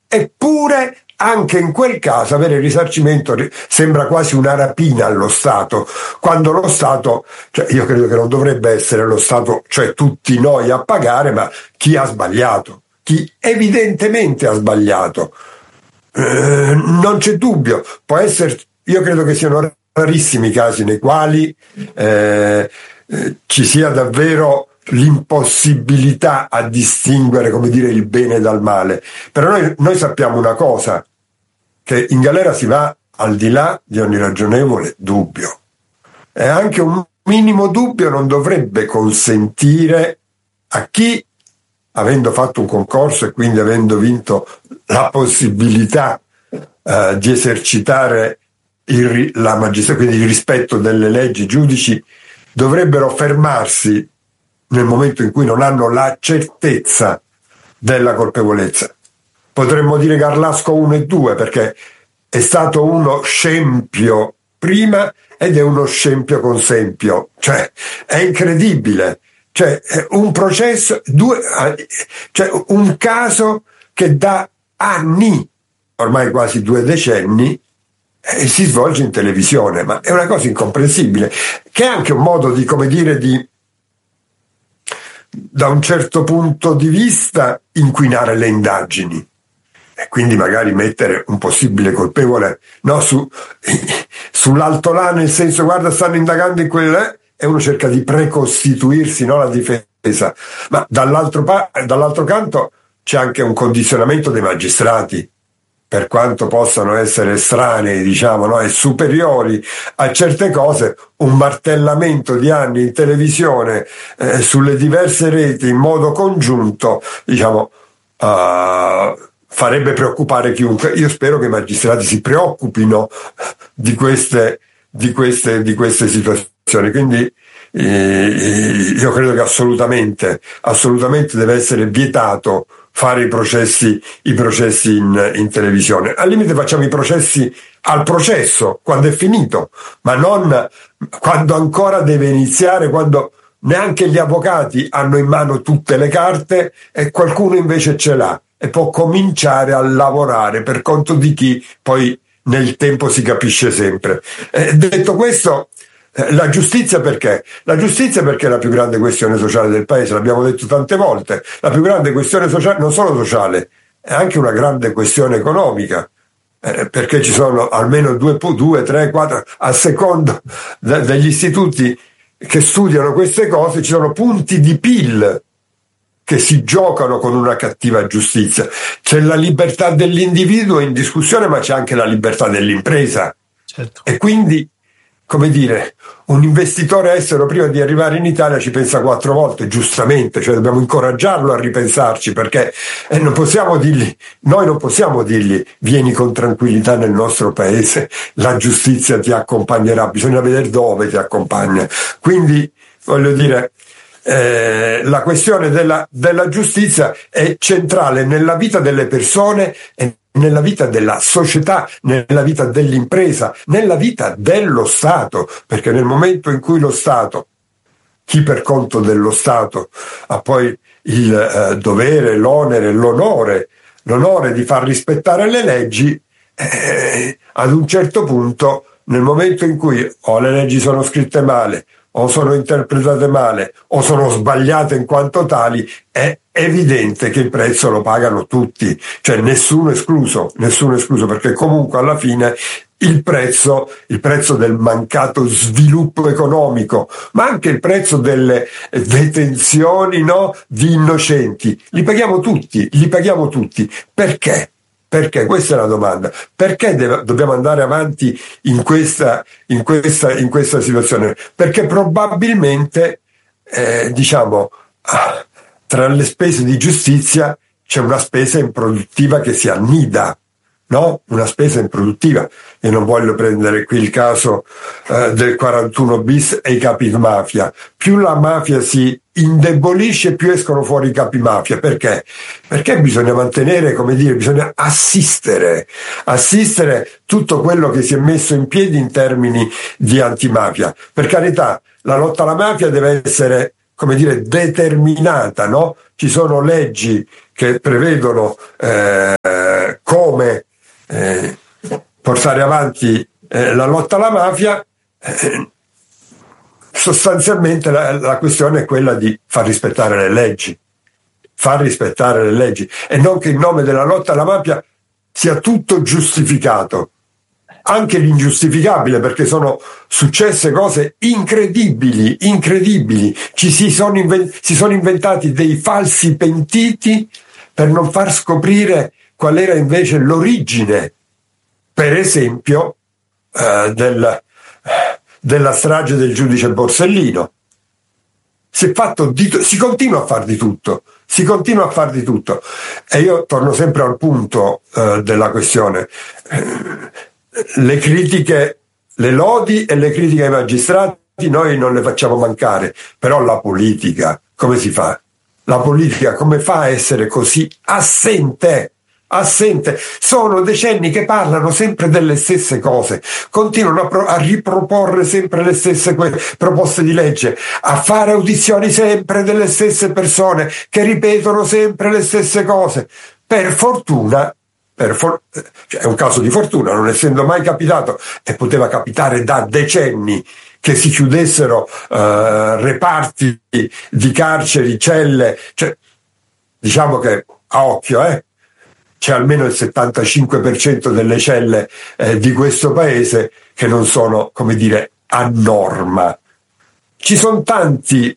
Eppure anche in quel caso avere il risarcimento sembra quasi una rapina allo Stato, quando lo Stato, cioè io credo che non dovrebbe essere lo Stato, cioè tutti noi a pagare, ma chi ha sbagliato, chi evidentemente ha sbagliato. Non c'è dubbio, può essere, io credo che siano rarissimi i casi nei quali ci sia davvero l'impossibilità a distinguere, come dire, il bene dal male. Però noi sappiamo una cosa, che in galera si va al di là di ogni ragionevole dubbio, e anche un minimo dubbio non dovrebbe consentire a chi, avendo fatto un concorso e quindi avendo vinto la possibilità di esercitare la magistratura, quindi il rispetto delle leggi, i giudici dovrebbero fermarsi nel momento in cui non hanno la certezza della colpevolezza. Potremmo dire Garlasco 1 e 2, perché è stato uno scempio prima ed è uno scempio con sempio, cioè è incredibile, cioè un processo, cioè un caso che da anni, ormai quasi 2 decenni, si svolge in televisione, ma è una cosa incomprensibile, che è anche un modo di, come dire, da un certo punto di vista inquinare le indagini e quindi magari mettere un possibile colpevole sull'altolà, nel senso, guarda, stanno indagando in quelle, e uno cerca di precostituirsi, no, la difesa, ma dall'altro canto c'è anche un condizionamento dei magistrati, per quanto possano essere estranei, diciamo, no, e superiori a certe cose. Un martellamento di anni in televisione sulle diverse reti in modo congiunto, diciamo, farebbe preoccupare chiunque. Io spero che i magistrati si preoccupino di queste situazioni, quindi io credo che assolutamente deve essere vietato fare i processi in televisione. Al limite facciamo i processi al processo, quando è finito, ma non quando ancora deve iniziare, quando neanche gli avvocati hanno in mano tutte le carte e qualcuno invece ce l'ha e può cominciare a lavorare per conto di chi poi nel tempo si capisce sempre. Detto questo, la giustizia perché? La giustizia perché è la più grande questione sociale del paese, l'abbiamo detto tante volte, la più grande questione sociale, non solo sociale, è anche una grande questione economica, perché ci sono almeno 2, 3, 4, a secondo degli istituti che studiano queste cose, ci sono punti di PIL che si giocano con una cattiva giustizia. C'è la libertà dell'individuo in discussione, ma c'è anche la libertà dell'impresa. Certo. E quindi, come dire, un investitore estero prima di arrivare in Italia ci pensa 4 volte, giustamente, cioè dobbiamo incoraggiarlo a ripensarci, perché noi non possiamo dirgli vieni con tranquillità nel nostro paese, la giustizia ti accompagnerà, bisogna vedere dove ti accompagna. Quindi, voglio dire, la questione della giustizia è centrale nella vita delle persone e nella vita della società, nella vita dell'impresa, nella vita dello Stato, perché nel momento in cui lo Stato, chi per conto dello Stato ha poi il dovere, l'onere, l'onore di far rispettare le leggi, ad un certo punto, nel momento in cui o le leggi sono scritte male, o sono interpretate male, o sono sbagliate in quanto tali, è evidente che il prezzo lo pagano tutti, cioè nessuno escluso, perché comunque alla fine il prezzo del mancato sviluppo economico, ma anche il prezzo delle detenzioni, no, di innocenti, li paghiamo tutti. Perché? Perché? Questa è la domanda. Perché dobbiamo andare avanti in questa situazione? Perché probabilmente, tra le spese di giustizia c'è una spesa improduttiva che si annida, no? Una spesa improduttiva. E non voglio prendere qui il caso del 41 bis e i capi mafia. Più la mafia si indebolisce, più escono fuori i capi mafia. Perché? Perché bisogna mantenere, come dire, bisogna assistere tutto quello che si è messo in piedi in termini di antimafia. Per carità, la lotta alla mafia deve essere, come dire, determinata, no? Ci sono leggi che prevedono portare avanti la lotta alla mafia, sostanzialmente la questione è quella di far rispettare le leggi, e non che in nome della lotta alla mafia sia tutto giustificato, anche l'ingiustificabile, perché sono successe cose incredibili. Si sono inventati dei falsi pentiti per non far scoprire qual era invece l'origine, per esempio, della strage del giudice Borsellino. Si continua a far di tutto. E io torno sempre al punto della questione. Le critiche, le lodi e le critiche ai magistrati noi non le facciamo mancare, però la politica, come si fa? La politica come fa a essere così assente? Sono decenni che parlano sempre delle stesse cose, continuano a riproporre sempre le stesse proposte di legge, a fare audizioni sempre delle stesse persone che ripetono sempre le stesse cose. Per fortuna, cioè è un caso di fortuna, non essendo mai capitato, e poteva capitare da decenni, che si chiudessero reparti di carceri, celle, cioè, diciamo che a occhio, c'è almeno il 75% delle celle di questo paese che non sono, come dire, a norma. Ci sono tante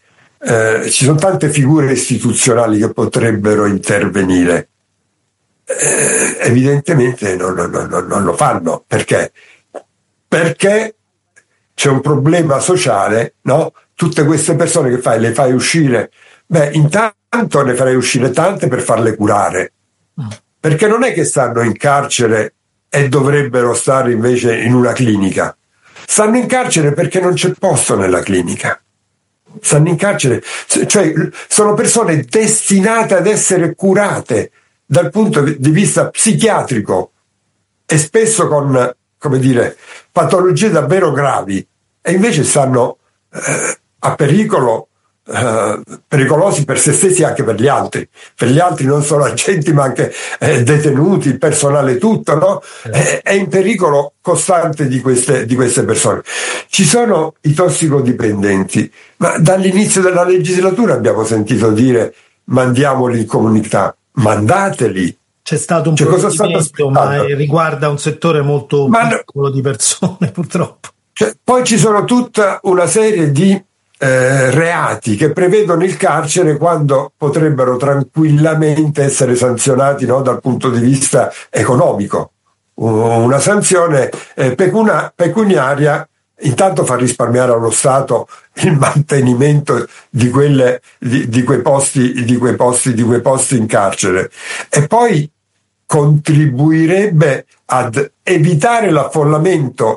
figure istituzionali che potrebbero intervenire. Evidentemente non lo fanno. Perché? Perché c'è un problema sociale, no? Tutte queste persone che le fai uscire, intanto ne farei uscire tante per farle curare, perché non è che stanno in carcere e dovrebbero stare invece in una clinica. Stanno in carcere perché non c'è posto nella clinica. Stanno in carcere, cioè sono persone destinate ad essere curate dal punto di vista psichiatrico, e spesso con, come dire, patologie davvero gravi, e invece stanno a pericolosi per se stessi e anche per gli altri. Per gli altri, non solo agenti ma anche detenuti, il personale tutto, no? È in pericolo costante di queste persone. Ci sono i tossicodipendenti, ma dall'inizio della legislatura abbiamo sentito dire mandiamoli in comunità. Mandateli. C'è stato un provvedimento, ma riguarda un settore molto piccolo di persone, purtroppo. Poi ci sono tutta una serie di reati che prevedono il carcere quando potrebbero tranquillamente essere sanzionati, no, dal punto di vista economico. Una sanzione pecuniaria intanto fa risparmiare allo Stato il mantenimento di quei posti in carcere, e poi contribuirebbe ad evitare l'affollamento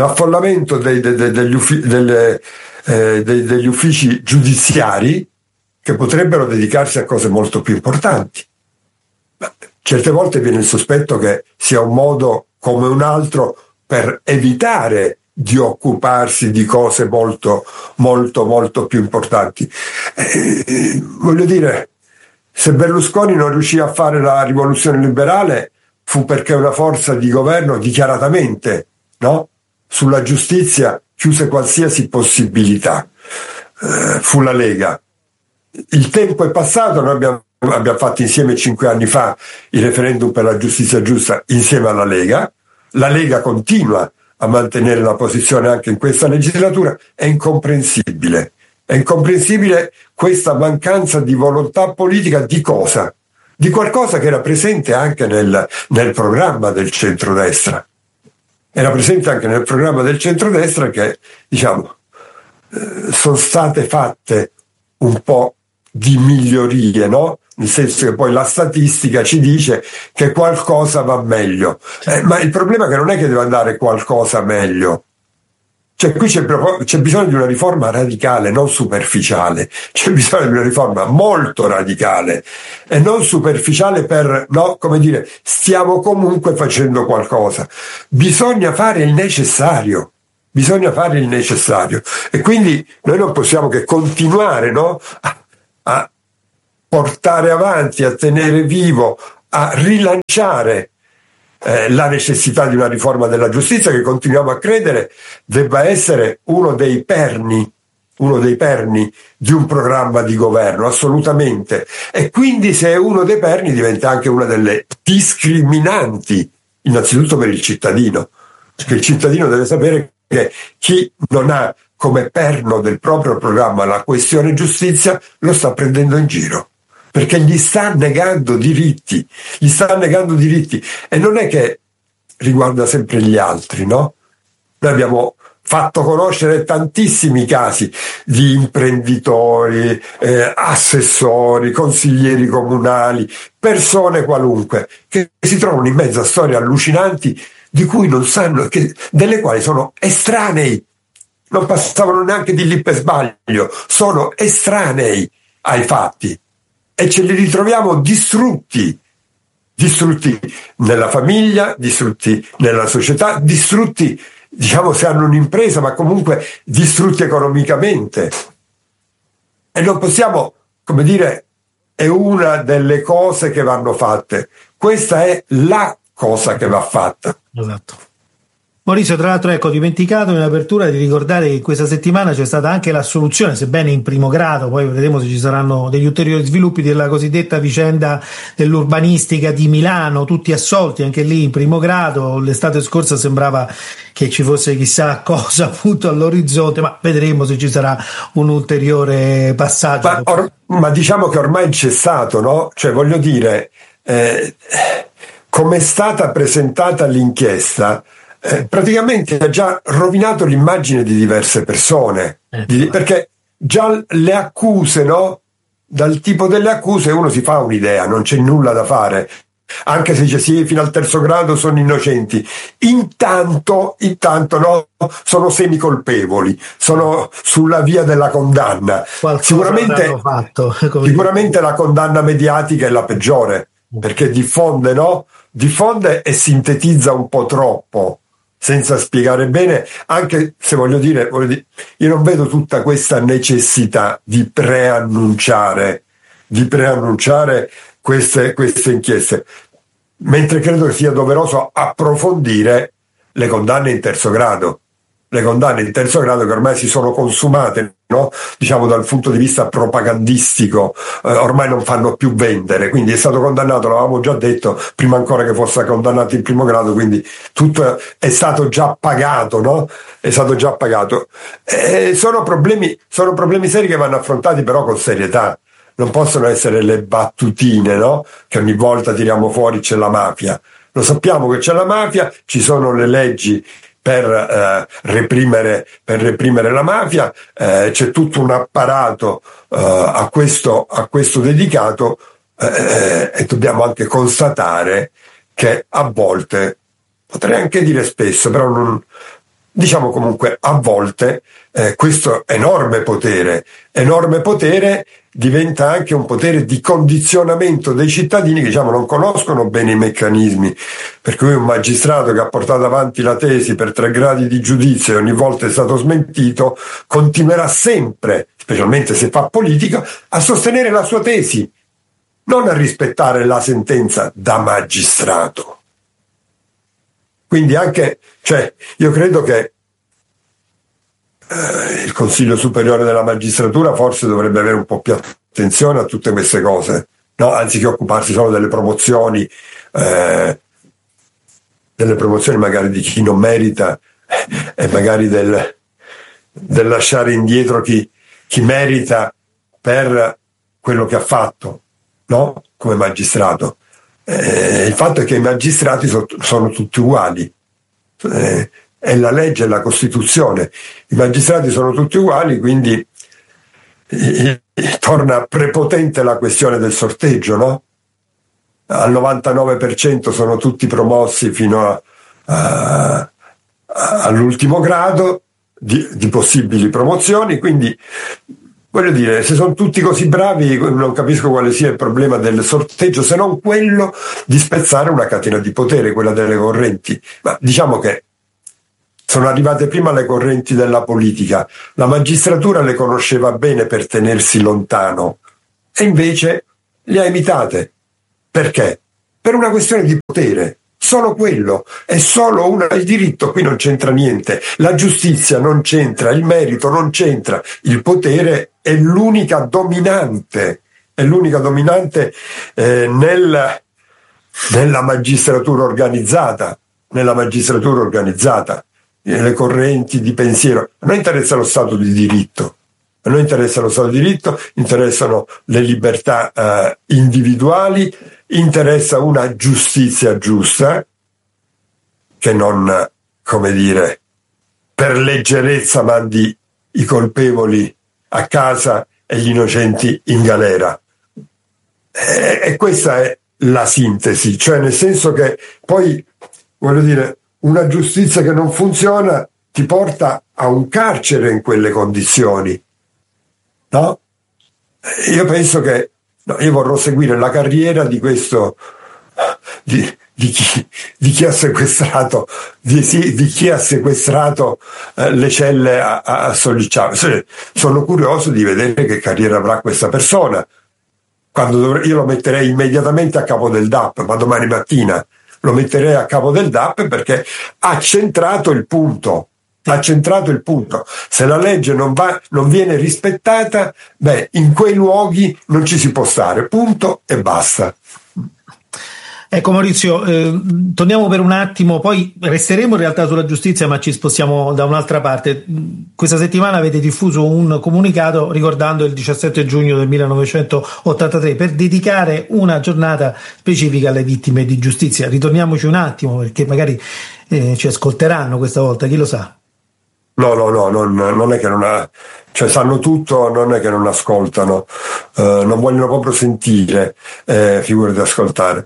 degli uffici giudiziari, che potrebbero dedicarsi a cose molto più importanti. Ma certe volte viene il sospetto che sia un modo come un altro per evitare di occuparsi di cose molto, molto, molto più importanti. Voglio dire, se Berlusconi non riuscì a fare la rivoluzione liberale fu perché una forza di governo dichiaratamente, no, sulla giustizia chiuse qualsiasi possibilità. Fu la Lega. Il tempo è passato, noi abbiamo fatto insieme 5 anni fa il referendum per la giustizia giusta insieme alla Lega. La Lega continua a mantenere la posizione anche in questa legislatura. È incomprensibile questa mancanza di volontà politica di cosa? Di qualcosa che era presente anche nel programma del centrodestra. Era presente anche nel programma del centrodestra che, diciamo, sono state fatte un po' di migliorie, no? Nel senso che poi la statistica ci dice che qualcosa va meglio. Ma il problema è che non è che deve andare qualcosa meglio. Cioè qui c'è bisogno di una riforma radicale, non superficiale. C'è bisogno di una riforma molto radicale e non superficiale per, no, come dire, stiamo comunque facendo qualcosa. Bisogna fare il necessario. E quindi noi non possiamo che continuare, no, a portare avanti, a tenere vivo, a rilanciare la necessità di una riforma della giustizia che continuiamo a credere debba essere uno dei perni di un programma di governo, assolutamente. E quindi se è uno dei perni diventa anche una delle discriminanti, innanzitutto per il cittadino, perché il cittadino deve sapere che chi non ha come perno del proprio programma la questione giustizia lo sta prendendo in giro, perché gli sta negando diritti, e non è che riguarda sempre gli altri, no? Noi abbiamo fatto conoscere tantissimi casi di imprenditori, assessori, consiglieri comunali, persone qualunque, che si trovano in mezzo a storie allucinanti di cui non sanno, delle quali sono estranei, non passavano neanche di lì per sbaglio, sono estranei ai fatti e ce li ritroviamo distrutti nella famiglia, distrutti nella società, distrutti, diciamo, se hanno un'impresa, ma comunque distrutti economicamente. E non possiamo, come dire, è una delle cose che vanno fatte. Questa è la cosa che va fatta. Esatto. Maurizio, tra l'altro, ecco, ho dimenticato in apertura di ricordare che questa settimana c'è stata anche l'assoluzione, sebbene in primo grado, poi vedremo se ci saranno degli ulteriori sviluppi, della cosiddetta vicenda dell'urbanistica di Milano, tutti assolti anche lì in primo grado. L'estate scorsa sembrava che ci fosse chissà cosa appunto all'orizzonte, ma vedremo se ci sarà un ulteriore passaggio. Ma diciamo che ormai c'è stato, no? Cioè, voglio dire, come è stata presentata l'inchiesta, praticamente ha già rovinato l'immagine di diverse persone, perché già le accuse, no? Dal tipo delle accuse uno si fa un'idea, non c'è nulla da fare, anche se dice sì, fino al terzo grado sono innocenti, intanto no, sono semicolpevoli, sono sulla via della condanna. Sicuramente la condanna mediatica è la peggiore, perché diffonde e sintetizza un po' troppo, senza spiegare bene, anche se voglio dire, io non vedo tutta questa necessità di preannunciare queste inchieste, mentre credo che sia doveroso approfondire le condanne in terzo grado che ormai si sono consumate, no? Diciamo dal punto di vista propagandistico, ormai non fanno più vendere, quindi è stato condannato, l'avevamo già detto, prima ancora che fosse condannato in primo grado, quindi tutto è stato già pagato, no? È stato già pagato. Sono problemi seri che vanno affrontati però con serietà, non possono essere le battutine, no? Che ogni volta tiriamo fuori c'è la mafia. Lo sappiamo che c'è la mafia, ci sono le leggi per reprimere la mafia, c'è tutto un apparato a questo dedicato, e dobbiamo anche constatare che a volte, potrei anche dire spesso, però non, diciamo comunque a volte, questo enorme potere diventa anche un potere di condizionamento dei cittadini che, diciamo, non conoscono bene i meccanismi, per cui un magistrato che ha portato avanti la tesi per 3 gradi di giudizio e ogni volta è stato smentito, continuerà sempre, specialmente se fa politica, a sostenere la sua tesi, non a rispettare la sentenza da magistrato. Quindi anche, io credo che il Consiglio Superiore della Magistratura forse dovrebbe avere un po' più attenzione a tutte queste cose, no? Anziché occuparsi solo delle promozioni magari di chi non merita, e magari del lasciare indietro chi merita per quello che ha fatto, no? Come magistrato. Il fatto è che i magistrati sono tutti uguali, è la legge, è la Costituzione, i magistrati sono tutti uguali, quindi torna prepotente la questione del sorteggio, no? Al 99% sono tutti promossi fino all'ultimo grado di possibili promozioni, quindi voglio dire, se sono tutti così bravi, non capisco quale sia il problema del sorteggio, se non quello di spezzare una catena di potere, quella delle correnti. Ma diciamo che sono arrivate prima le correnti della politica, la magistratura le conosceva bene per tenersi lontano e invece le ha imitate. Perché? Per una questione di potere, Solo quello, è solo il diritto qui non c'entra niente, la giustizia non c'entra, il merito non c'entra, il potere è l'unica dominante nella magistratura organizzata, nelle correnti di pensiero. A noi interessa lo Stato di diritto. A noi interessa lo Stato di diritto, interessano le libertà individuali, interessa una giustizia giusta, che non, come dire, per leggerezza mandi i colpevoli a casa e gli innocenti in galera. E questa è la sintesi, cioè nel senso che poi, voglio dire, una giustizia che non funziona ti porta a un carcere in quelle condizioni. No? Io penso che io vorrò seguire la carriera di questo di chi ha sequestrato le celle a Sollicciano. Sono curioso di vedere che carriera avrà questa persona. Io lo metterei immediatamente a capo del DAP, ma domani mattina lo metterei a capo del DAP, perché ha centrato il punto. Se la legge non viene rispettata, in quei luoghi non ci si può stare, punto e basta. Ecco Maurizio, torniamo per un attimo, poi resteremo in realtà sulla giustizia, ma ci spostiamo da un'altra parte. Questa settimana avete diffuso un comunicato ricordando il 17 giugno del 1983 per dedicare una giornata specifica alle vittime di giustizia. Ritorniamoci un attimo, perché magari ci ascolteranno questa volta, chi lo sa. No, non è che sanno tutto, non è che non ascoltano, non vogliono proprio sentire, figurati ascoltare.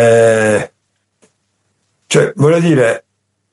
Voglio dire,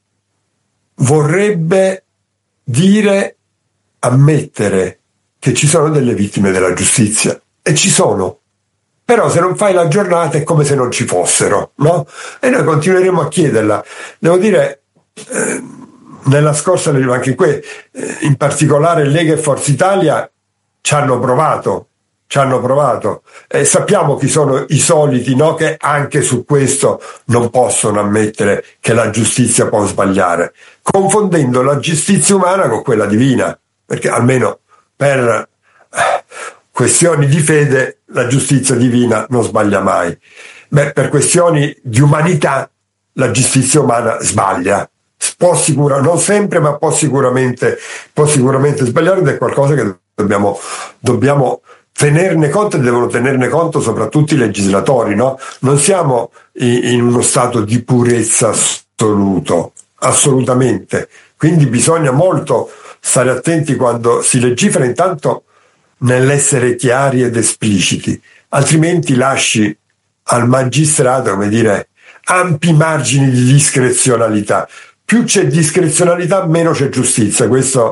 vorrebbe dire ammettere che ci sono delle vittime della giustizia, e ci sono. Però se non fai la giornata è come se non ci fossero, no? E noi continueremo a chiederla. Devo dire, nella scorsa legge, anche qui, in particolare Lega e Forza Italia ci hanno provato. Sappiamo chi sono i soliti, no? Che anche su questo non possono ammettere che la giustizia può sbagliare, confondendo la giustizia umana con quella divina, perché almeno per questioni di fede la giustizia divina non sbaglia mai. Per questioni di umanità la giustizia umana sbaglia. Non sempre, ma può sicuramente sbagliare, ed è qualcosa che dobbiamo tenerne conto, e devono tenerne conto soprattutto i legislatori, no? Non siamo in uno stato di purezza assoluto, assolutamente. Quindi bisogna molto stare attenti quando si legifera, intanto nell'essere chiari ed espliciti, altrimenti lasci al magistrato, come dire, ampi margini di discrezionalità. Più c'è discrezionalità, meno c'è giustizia, questo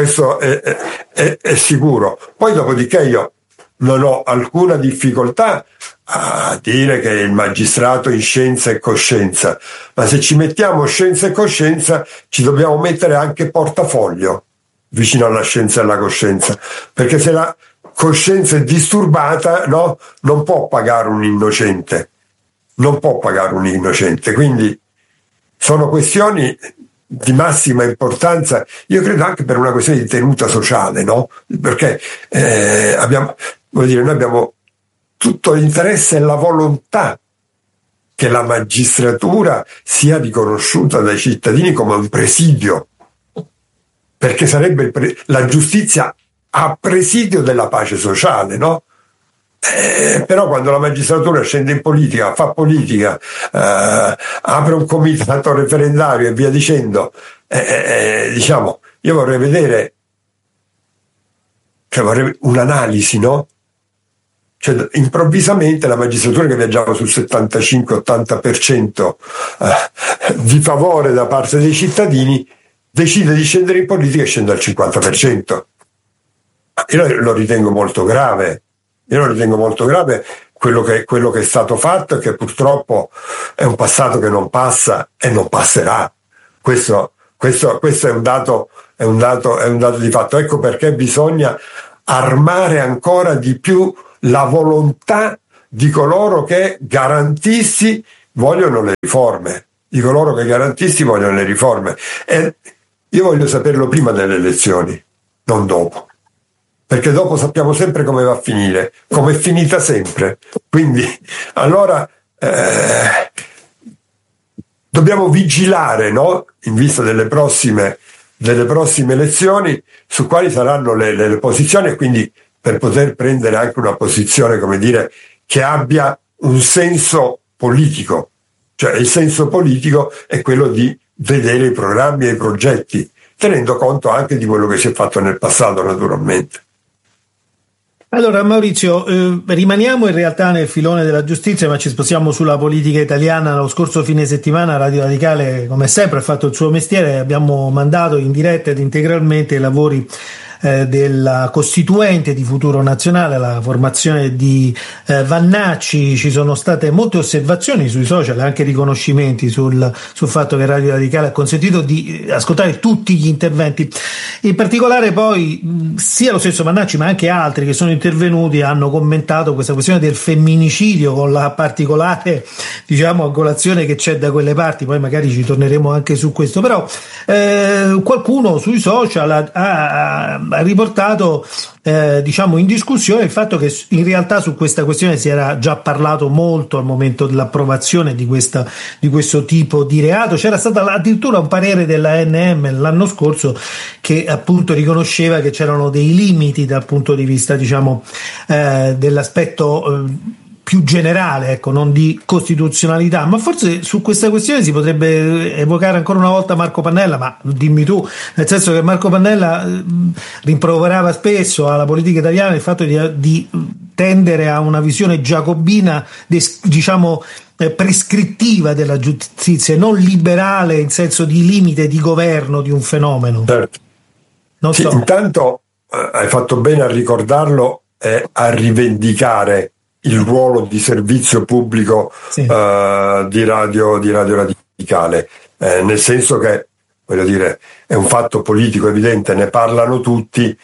è sicuro. Poi dopodiché io non ho alcuna difficoltà a dire che il magistrato in scienza e coscienza, ma se ci mettiamo scienza e coscienza ci dobbiamo mettere anche portafoglio vicino alla scienza e alla coscienza, perché se la coscienza è disturbata, no, non può pagare un innocente, quindi sono questioni di massima importanza, io credo anche per una questione di tenuta sociale, no? Perché noi abbiamo tutto l'interesse e la volontà che la magistratura sia riconosciuta dai cittadini come un presidio, perché sarebbe la giustizia a presidio della pace sociale, no? Però quando la magistratura scende in politica, fa politica, apre un comitato referendario e via dicendo, io vorrei vedere, vorrei un'analisi, no? Improvvisamente la magistratura, che viaggiava sul 75-80% di favore da parte dei cittadini, decide di scendere in politica e scende al 50%. Io lo ritengo molto grave. Quello che è stato fatto, e che purtroppo è un passato che non passa e non passerà. Questo è un dato di fatto. Ecco perché bisogna armare ancora di più la volontà di coloro che, garantisti vogliono le riforme, dico loro che i garantisti vogliono le riforme, e io voglio saperlo prima delle elezioni, non dopo, perché dopo sappiamo sempre come va a finire, come è finita sempre, quindi allora dobbiamo vigilare, no? In vista delle prossime elezioni, su quali saranno le posizioni, e quindi per poter prendere anche una posizione, come dire, che abbia un senso politico. Cioè il senso politico è quello di vedere i programmi e i progetti, tenendo conto anche di quello che si è fatto nel passato, naturalmente. Allora Maurizio, rimaniamo in realtà nel filone della giustizia, ma ci spostiamo sulla politica italiana. Lo scorso fine settimana Radio Radicale, come sempre, ha fatto il suo mestiere. Abbiamo mandato in diretta ed integralmente i lavori della Costituente di Futuro Nazionale, la formazione di Vannacci. Ci sono state molte osservazioni sui social, anche riconoscimenti sul fatto che Radio Radicale ha consentito di ascoltare tutti gli interventi. In particolare poi sia lo stesso Vannacci ma anche altri che sono intervenuti hanno commentato questa questione del femminicidio, con la particolare, diciamo, angolazione che c'è da quelle parti. Poi magari ci torneremo anche su questo, però qualcuno sui social ha riportato diciamo in discussione il fatto che in realtà su questa questione si era già parlato molto al momento dell'approvazione di questo tipo di reato. C'era stato addirittura un parere della ANM l'anno scorso che appunto riconosceva che c'erano dei limiti dal punto di vista, diciamo, dell'aspetto più generale, ecco, non di costituzionalità. Ma forse su questa questione si potrebbe evocare ancora una volta Marco Pannella, ma dimmi tu, nel senso che Marco Pannella rimproverava spesso alla politica italiana il fatto di tendere a una visione giacobina, diciamo, prescrittiva della giustizia, non liberale in senso di limite di governo di un fenomeno. Certo. Non sì, so. Intanto hai fatto bene a ricordarlo e a rivendicare il ruolo di servizio pubblico, sì, di Radio Radicale, nel senso che, voglio dire, è un fatto politico evidente, ne parlano tutti.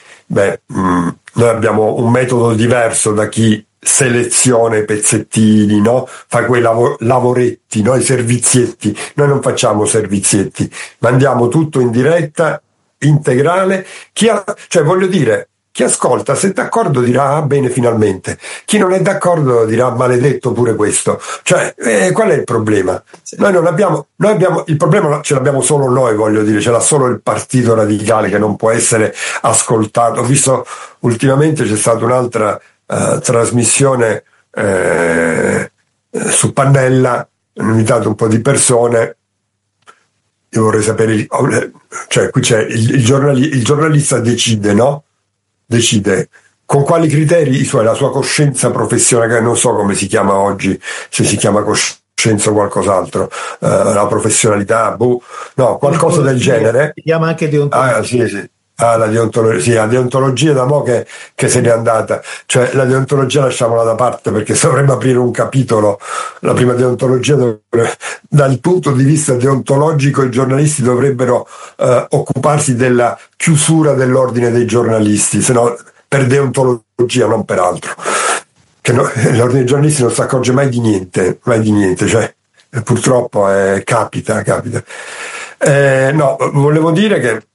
Noi abbiamo un metodo diverso da chi seleziona i pezzettini, no? Fa quei lavoretti, no? I servizietti. Noi non facciamo servizietti, mandiamo tutto in diretta, integrale. Cioè, voglio dire, chi ascolta, se è d'accordo, dirà bene, finalmente. Chi non è d'accordo dirà maledetto pure questo. Cioè, qual è il problema? Sì. Noi abbiamo il problema, ce l'abbiamo solo noi, voglio dire, ce l'ha solo il Partito Radicale che non può essere ascoltato. Ho visto ultimamente c'è stata un'altra trasmissione su Pannella, hanno invitato un po' di persone. Io vorrei sapere, cioè qui c'è il giornalista decide, no? Decide con quali criteri la sua coscienza professionale, che non so come si chiama oggi, se si chiama coscienza o qualcos'altro, la professionalità, no, qualcosa del genere. Si chiama anche deontologia. Sì. La deontologia da mo' che se n'è andata, cioè la deontologia lasciamola da parte, perché se dovremmo aprire un capitolo, la prima deontologia dal punto di vista deontologico i giornalisti dovrebbero occuparsi della chiusura dell'ordine dei giornalisti, se no per deontologia, non per altro, che l'ordine dei giornalisti non si accorge mai di niente, cioè purtroppo capita. No, volevo dire che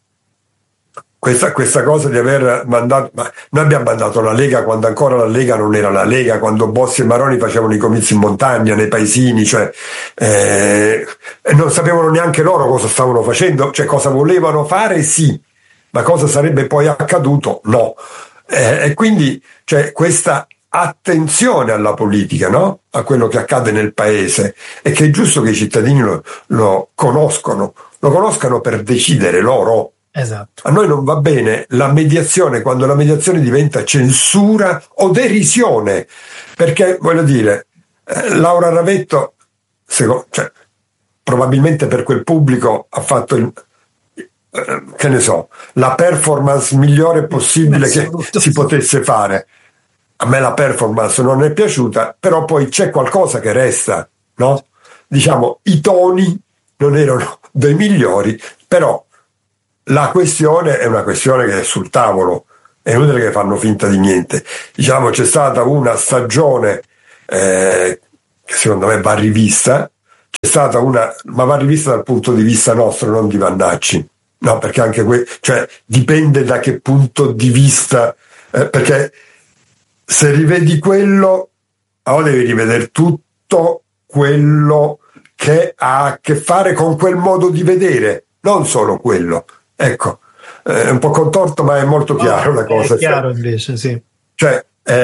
questa cosa di aver mandato, ma noi abbiamo mandato la Lega quando ancora la Lega non era la Lega, quando Bossi e Maroni facevano i comizi in montagna, nei paesini, cioè non sapevano neanche loro cosa stavano facendo, cioè cosa volevano fare, sì, ma cosa sarebbe poi accaduto, no. E quindi cioè questa attenzione alla politica, no? A quello che accade nel paese, e che è giusto che i cittadini lo conoscano per decidere loro. Esatto. A noi non va bene la mediazione, quando la mediazione diventa censura o derisione, perché voglio dire, Laura Ravetto, cioè, probabilmente per quel pubblico ha fatto che ne so, la performance migliore possibile che si potesse fare. A me la performance non è piaciuta, però poi c'è qualcosa che resta, no? Diciamo, i toni non erano dei migliori, però la questione è una questione che è sul tavolo, è inutile che fanno finta di niente. Diciamo, c'è stata una stagione che secondo me va rivista, c'è stata ma va rivista dal punto di vista nostro, non di Vannacci. No, perché anche cioè dipende da che punto di vista, perché se rivedi quello, allora devi rivedere tutto quello che ha a che fare con quel modo di vedere, non solo quello. Ecco, è un po' contorto, ma è molto chiaro la cosa. È chiaro invece, sì. Cioè,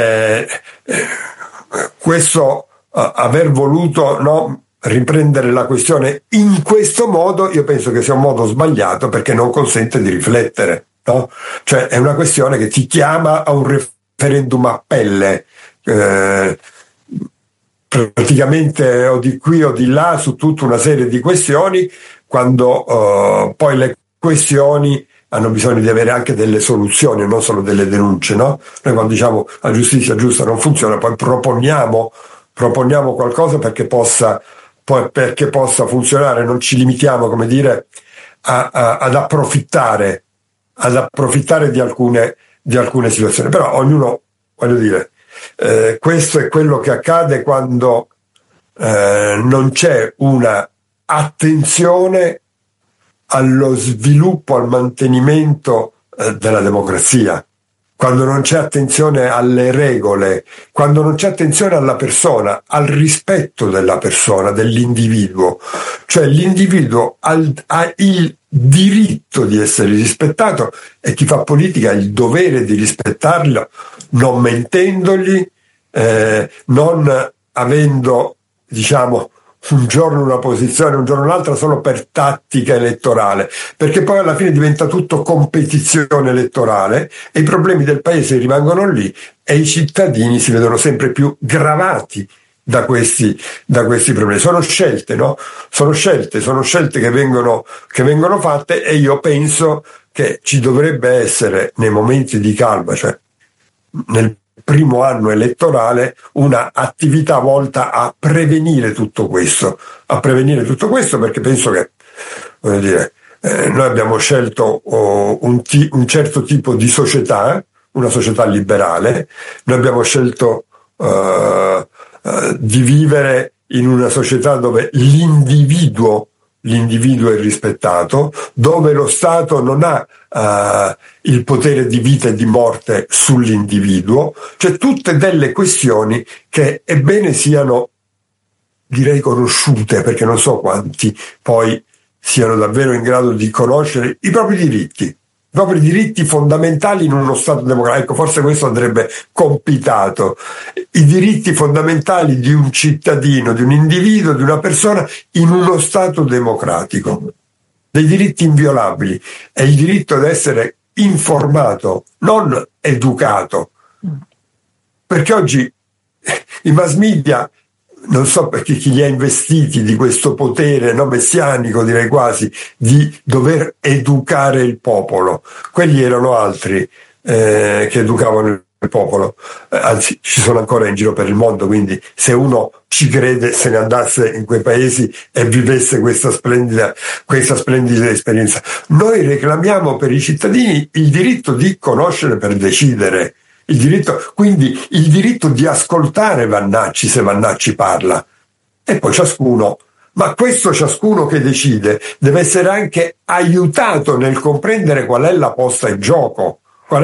questo aver voluto, no, riprendere la questione in questo modo, io penso che sia un modo sbagliato, perché non consente di riflettere, no? Cioè è una questione che ti chiama a un referendum a pelle, praticamente o di qui o di là su tutta una serie di questioni, quando poi le questioni hanno bisogno di avere anche delle soluzioni, non solo delle denunce, no? Noi quando diciamo la giustizia giusta non funziona, poi proponiamo qualcosa perché possa funzionare, non ci limitiamo, come dire, ad approfittare di alcune situazioni. Però ognuno, voglio dire, questo è quello che accade quando non c'è una attenzione allo sviluppo, al mantenimento della democrazia, quando non c'è attenzione alle regole, quando non c'è attenzione alla persona, al rispetto della persona, dell'individuo. Cioè l'individuo ha il diritto di essere rispettato e chi fa politica ha il dovere di rispettarlo, non mentendogli, non avendo, diciamo, un giorno una posizione, un giorno un'altra solo per tattica elettorale, perché poi alla fine diventa tutto competizione elettorale e i problemi del paese rimangono lì e i cittadini si vedono sempre più gravati da questi problemi. Sono scelte, no? Sono scelte che vengono fatte, e io penso che ci dovrebbe essere nei momenti di calma, cioè nel primo anno elettorale, una attività volta a prevenire tutto questo, perché penso che, voglio dire, noi abbiamo scelto un certo tipo di società, una società liberale, noi abbiamo scelto di vivere in una società dove l'individuo è rispettato, dove lo Stato non ha il potere di vita e di morte sull'individuo, cioè tutte delle questioni che è bene siano, direi, conosciute, perché non so quanti poi siano davvero in grado di conoscere i propri diritti fondamentali in uno Stato democratico. Ecco, forse questo andrebbe compitato. I diritti fondamentali di un cittadino, di un individuo, di una persona in uno Stato democratico. Dei diritti inviolabili. È il diritto ad essere informato, non educato. Perché oggi i mass media, non so perché chi li ha investiti di questo potere, no, messianico, direi quasi, di dover educare il popolo. Quelli erano altri che educavano il popolo, anzi ci sono ancora in giro per il mondo, quindi se uno ci crede se ne andasse in quei paesi e vivesse questa splendida esperienza. Noi reclamiamo per i cittadini il diritto di conoscere per decidere, quindi il diritto di ascoltare Vannacci se Vannacci parla, e poi ciascuno che decide deve essere anche aiutato nel comprendere qual è la posta in gioco,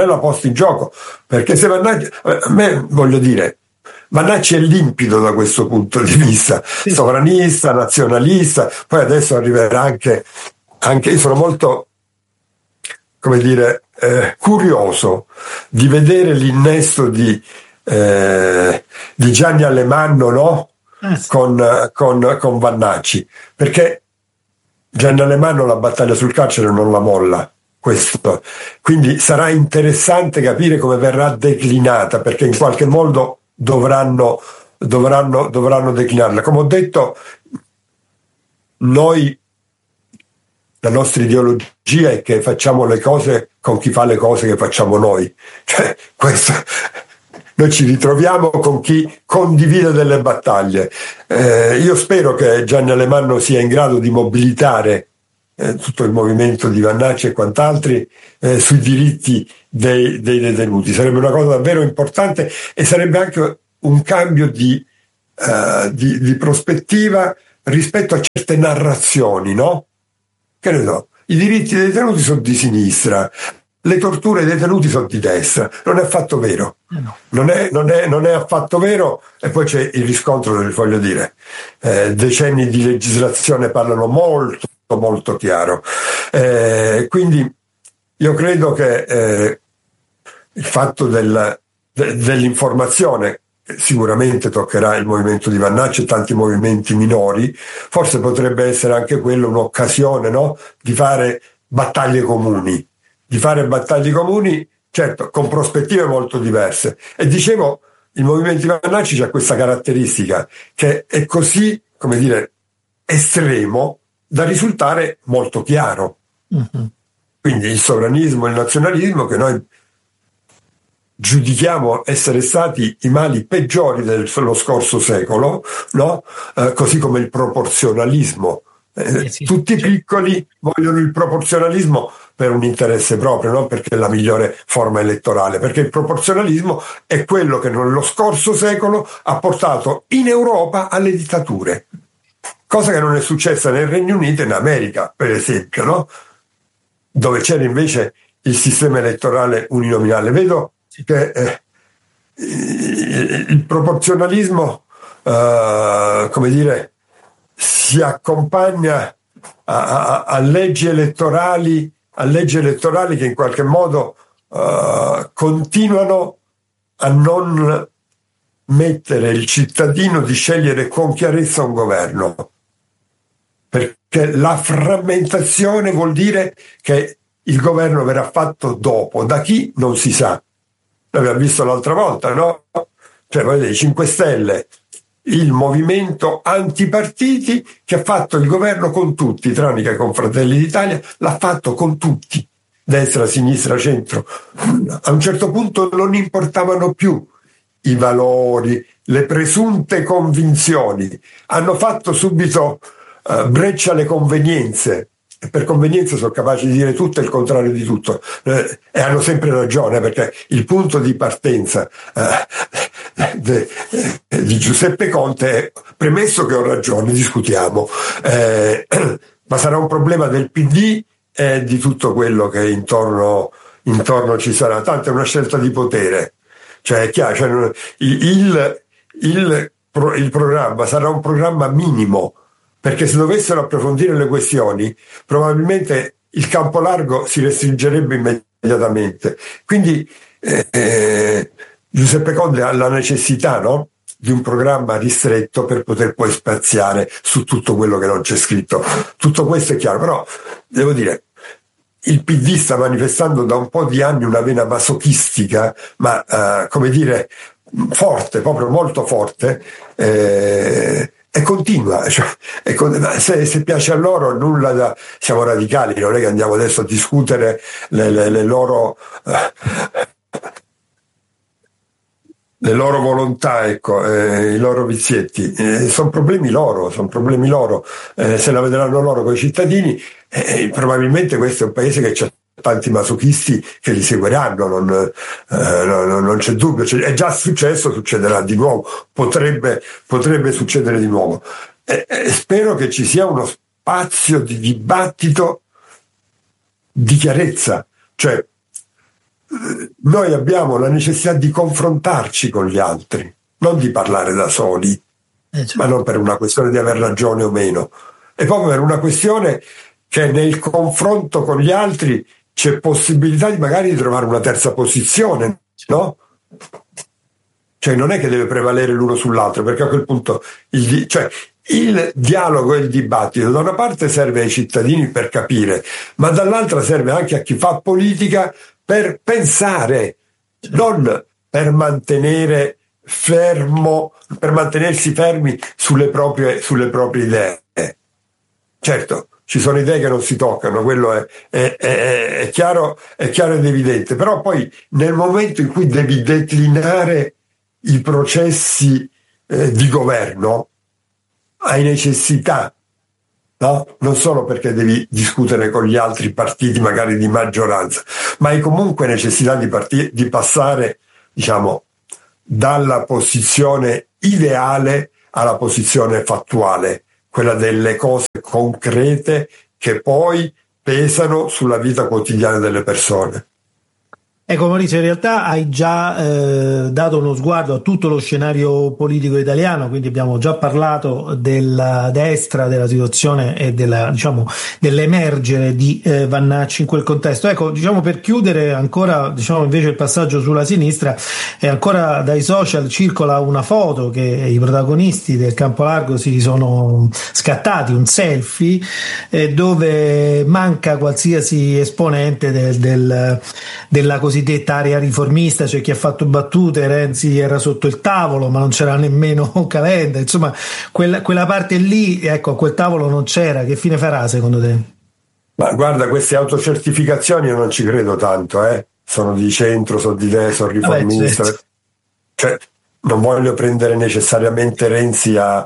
perché se Vannacci, a me, voglio dire, Vannacci è limpido da questo punto di vista, sovranista, nazionalista, poi adesso arriverà anche io sono molto, come dire, curioso di vedere l'innesto di Gianni Alemanno, no? Con Vannacci, perché Gianni Alemanno la battaglia sul carcere non la molla, questo. Quindi sarà interessante capire come verrà declinata, perché in qualche modo dovranno declinarla. Come ho detto, la nostra ideologia è che facciamo le cose con chi fa le cose che facciamo noi. Cioè, noi ci ritroviamo con chi condivide delle battaglie. Io spero che Gianni Alemanno sia in grado di mobilitare tutto il movimento di Vannacci e quant'altri sui diritti dei detenuti. Sarebbe una cosa davvero importante e sarebbe anche un cambio di di prospettiva rispetto a certe narrazioni, no? Che ne so, i diritti dei detenuti sono di sinistra, le torture dei detenuti sono di destra. Non è affatto vero. No. Non è affatto vero. E poi c'è il riscontro, voglio dire, decenni di legislazione parlano molto, molto chiaro. Quindi io credo che il fatto dell'informazione sicuramente toccherà il movimento di Vannacci e tanti movimenti minori, forse potrebbe essere anche quello un'occasione, no? Di fare battaglie comuni, certo, con prospettive molto diverse. E dicevo, il movimento di Vannacci ha questa caratteristica, che è così, come dire, estremo da risultare molto chiaro. Mm-hmm. Quindi il sovranismo e il nazionalismo, che noi giudichiamo essere stati i mali peggiori dello scorso secolo, no? Così come il proporzionalismo. Sì. Tutti piccoli vogliono il proporzionalismo per un interesse proprio, non perché è la migliore forma elettorale, perché il proporzionalismo è quello che nello scorso secolo ha portato in Europa alle dittature, cosa che non è successa nel Regno Unito e in America, per esempio, no? Dove c'era invece il sistema elettorale uninominale. Vedo che il proporzionalismo, come dire, si accompagna a leggi elettorali che in qualche modo continuano a non mettere il cittadino di scegliere con chiarezza un governo, perché la frammentazione vuol dire che il governo verrà fatto dopo, da chi non si sa. L'abbiamo visto l'altra volta, no? Cioè, vedete, i 5 Stelle, il movimento antipartiti che ha fatto il governo con tutti, tranne che con Fratelli d'Italia, l'ha fatto con tutti, destra, sinistra, centro. A un certo punto non importavano più i valori, le presunte convinzioni. Hanno fatto subito breccia alle convenienze. E per convenienza sono capaci di dire tutto e il contrario di tutto, e hanno sempre ragione, perché il punto di partenza di Giuseppe Conte è: premesso che ho ragione, discutiamo, ma sarà un problema del PD e di tutto quello che intorno ci sarà, tanto è una scelta di potere, cioè è chiaro, cioè, il programma sarà un programma minimo, perché se dovessero approfondire le questioni probabilmente il campo largo si restringerebbe immediatamente. Quindi Giuseppe Conte ha la necessità, no? Di un programma ristretto per poter poi spaziare su tutto quello che non c'è scritto. Tutto questo è chiaro, però devo dire, il PD sta manifestando da un po' di anni una vena masochistica, ma come dire, forte, proprio molto forte, e continua, cioè, se piace a loro nulla da... Siamo radicali, non è che andiamo adesso a discutere le loro volontà, ecco, i loro vizietti, sono problemi loro, se la vedranno loro con i cittadini, probabilmente questo è un paese che c'è tanti masochisti che li seguiranno, non c'è dubbio, è già successo, succederà di nuovo, potrebbe succedere di nuovo. Spero che ci sia uno spazio di dibattito di chiarezza, cioè noi abbiamo la necessità di confrontarci con gli altri, non di parlare da soli, ma non per una questione di aver ragione o meno, è proprio per una questione che nel confronto con gli altri c'è possibilità magari di trovare una terza posizione, no? Cioè non è che deve prevalere l'uno sull'altro, perché a quel punto il dialogo e il dibattito da una parte serve ai cittadini per capire, ma dall'altra serve anche a chi fa politica per pensare, non per mantenersi fermi sulle proprie idee. Certo, ci sono idee che non si toccano, quello è chiaro ed evidente, però poi nel momento in cui devi declinare i processi di governo hai necessità, no? Non solo perché devi discutere con gli altri partiti magari di maggioranza, ma hai comunque necessità di passare, diciamo, dalla posizione ideale alla posizione fattuale, quella delle cose concrete che poi pesano sulla vita quotidiana delle persone. Ecco Maurizio, in realtà hai già dato uno sguardo a tutto lo scenario politico italiano, quindi abbiamo già parlato della destra, della situazione e dell'emergere di Vannacci in quel contesto. Ecco, per chiudere ancora, invece il passaggio sulla sinistra, e ancora dai social circola una foto che i protagonisti del campo largo si sono scattati, un selfie, dove manca qualsiasi esponente della cosiddetta area riformista. C'è chi ha fatto battute, Renzi era sotto il tavolo ma non c'era nemmeno Calenda, insomma quella parte lì, ecco, a quel tavolo non c'era. Che fine farà secondo te? Ma guarda, queste autocertificazioni io non ci credo tanto, sono di centro, sono di destra, sono riformista. Certo. Cioè, non voglio prendere necessariamente Renzi a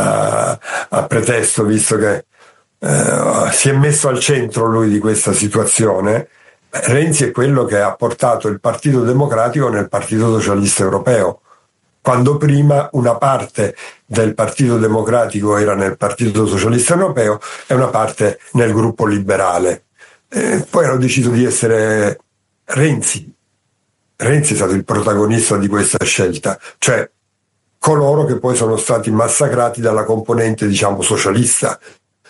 pretesto, visto che si è messo al centro lui di questa situazione. Renzi è quello che ha portato il Partito Democratico nel Partito Socialista Europeo, quando prima una parte del Partito Democratico era nel Partito Socialista Europeo e una parte nel gruppo liberale. Poi hanno deciso di essere Renzi. Renzi è stato il protagonista di questa scelta, cioè coloro che poi sono stati massacrati dalla componente, socialista,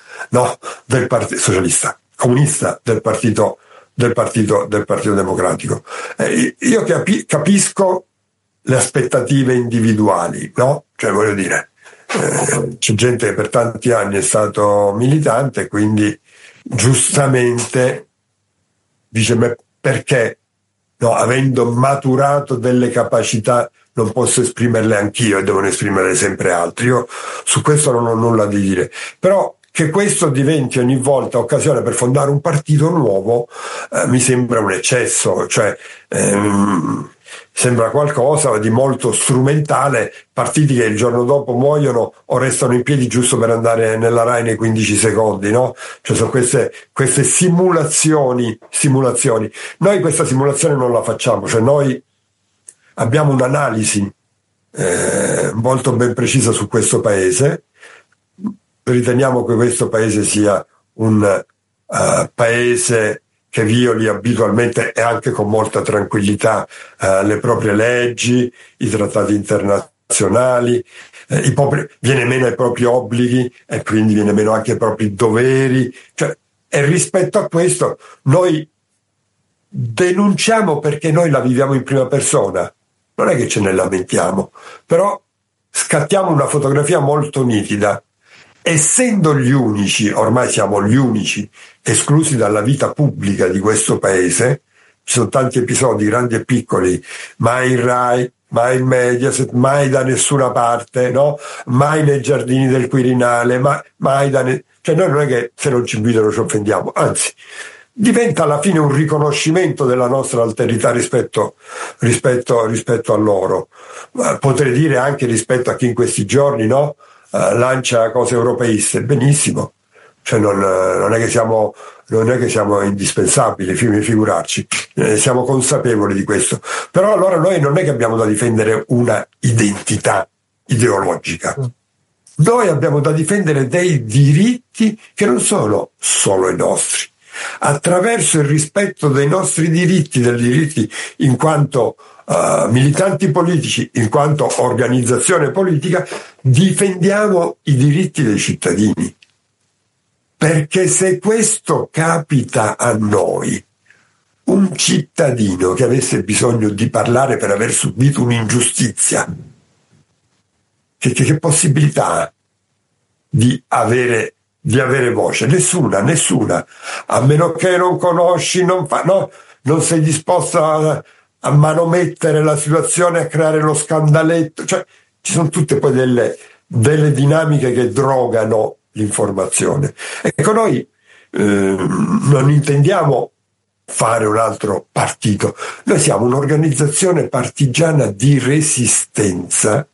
del partito socialista, comunista del Partito Democratico. Io capisco le aspettative individuali, no? Cioè, voglio dire, c'è gente che per tanti anni è stato militante, quindi giustamente dice: ma perché, avendo maturato delle capacità, non posso esprimerle anch'io e devono esprimerle sempre altri? Io su questo non ho nulla da dire, però che questo diventi ogni volta occasione per fondare un partito nuovo mi sembra un eccesso, sembra qualcosa di molto strumentale, partiti che il giorno dopo muoiono o restano in piedi giusto per andare nella Rai nei 15 secondi, no? Cioè sono queste simulazioni. Noi questa simulazione non la facciamo, cioè noi abbiamo un'analisi molto ben precisa su questo paese. Riteniamo che questo paese sia un paese che violi abitualmente e anche con molta tranquillità le proprie leggi, i trattati internazionali, viene meno ai propri obblighi e quindi viene meno anche ai propri doveri. E rispetto a questo noi denunciamo perché noi la viviamo in prima persona, non è che ce ne lamentiamo, però scattiamo una fotografia molto nitida. Essendo gli unici, ormai siamo gli unici, esclusi dalla vita pubblica di questo paese, ci sono tanti episodi, grandi e piccoli, mai in Rai, mai in Mediaset, mai da nessuna parte, no? Mai nei giardini del Quirinale, mai cioè noi non è che se non ci invitano ci offendiamo, anzi, diventa alla fine un riconoscimento della nostra alterità rispetto a loro. Potrei dire anche rispetto a chi in questi giorni, lancia cose europeiste, benissimo, cioè non è che siamo indispensabili, figurarci, siamo consapevoli di questo, però allora noi non è che abbiamo da difendere una identità ideologica, noi abbiamo da difendere dei diritti che non sono solo i nostri, attraverso il rispetto dei nostri diritti, dei diritti in quanto militanti politici, in quanto organizzazione politica, difendiamo i diritti dei cittadini. Perché se questo capita a noi, un cittadino che avesse bisogno di parlare per aver subito un'ingiustizia, che possibilità ha di avere voce? Nessuna, a meno che non conosci, non sei disposto a manomettere la situazione, a creare lo scandaletto, cioè ci sono tutte poi delle dinamiche che drogano l'informazione. Ecco, noi non intendiamo fare un altro partito, noi siamo un'organizzazione partigiana di resistenza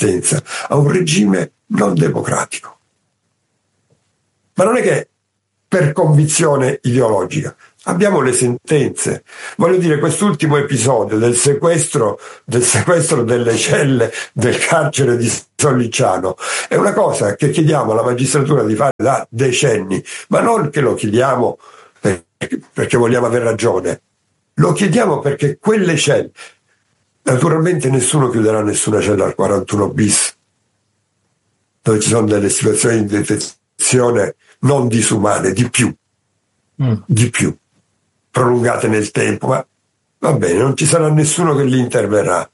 a un regime non democratico. Ma non è che per convinzione ideologica. Abbiamo le sentenze. Voglio dire, quest'ultimo episodio del sequestro delle celle del carcere di Sollicciano è una cosa che chiediamo alla magistratura di fare da decenni, ma non che lo chiediamo perché vogliamo avere ragione, lo chiediamo perché quelle celle, naturalmente nessuno chiuderà nessuna cella al 41 bis, dove ci sono delle situazioni di detenzione non disumane, di più, prolungate nel tempo, ma va bene, non ci sarà nessuno che li interverrà,